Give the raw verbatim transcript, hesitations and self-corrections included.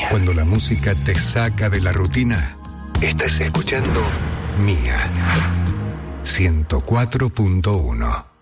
Mía. Cuando la música te saca de la rutina, estás escuchando Mía ciento cuatro punto uno.